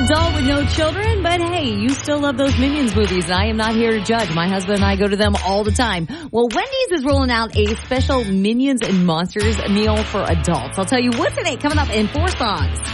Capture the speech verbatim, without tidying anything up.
adult with no children, but hey, you still love those Minions movies, and I am not here to judge. My husband and I go to them all the time. Well, Wendy's is rolling out a special Minions and Monsters meal for adults. I'll tell you what today, coming up in four songs.